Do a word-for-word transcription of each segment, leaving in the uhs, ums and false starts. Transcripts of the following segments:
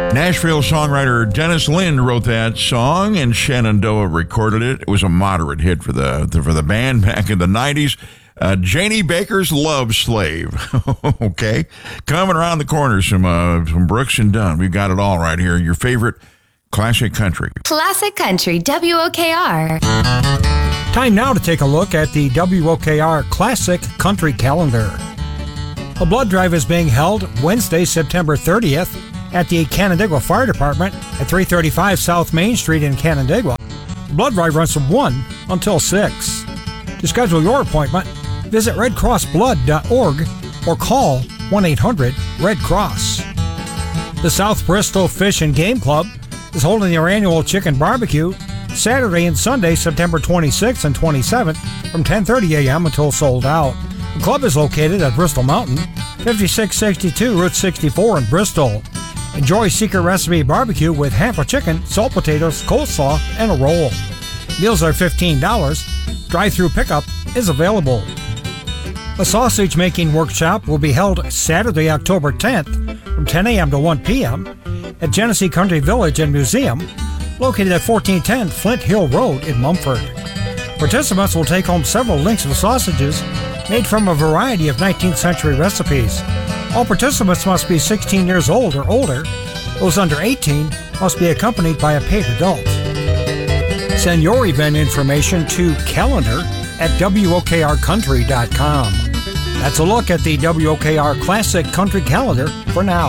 Nashville songwriter Dennis Lind wrote that song, and Shenandoah recorded it. It was a moderate hit for the, the for the band back in the nineties. Uh, Janie Baker's Love Slave. Okay. Coming around the corner, some, uh, some Brooks and Dunn. We've got it all right here. Your favorite classic country. Classic Country, W O K R. Time now to take a look at the W O K R Classic Country Calendar. A blood drive is being held Wednesday, September thirtieth at the Canandaigua Fire Department at three thirty-five South Main Street in Canandaigua. The blood drive runs from one until six. To schedule your appointment, visit red cross blood dot org or call one eight hundred red cross. The South Bristol Fish and Game Club is holding their annual chicken barbecue Saturday and Sunday, September twenty-sixth and twenty-seventh from ten thirty a.m. until sold out. The club is located at Bristol Mountain, fifty-six sixty-two Route sixty-four in Bristol. Enjoy secret recipe barbecue with hamper chicken, salt potatoes, coleslaw, and a roll. Meals are fifteen dollars. Drive-through pickup is available. A sausage making workshop will be held Saturday, October tenth from ten a.m. to one p.m. at Genesee Country Village and Museum, located at fourteen ten Flint Hill Road in Mumford. Participants will take home several links of sausages made from a variety of nineteenth century recipes. All participants must be sixteen years old or older. Those under eighteen must be accompanied by a paid adult. Send your event information to calendar at W O K R country dot com. That's a look at the W O K R Classic Country Calendar for now.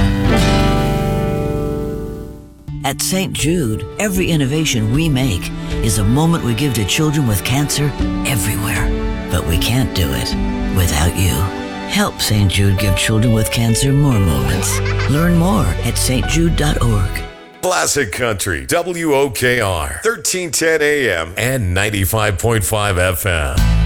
At Saint Jude, every innovation we make is a moment we give to children with cancer everywhere. But we can't do it without you. Help Saint Jude give children with cancer more moments. Learn more at S T jude dot org. Classic Country, W O K R, thirteen ten a.m. and ninety-five point five F M.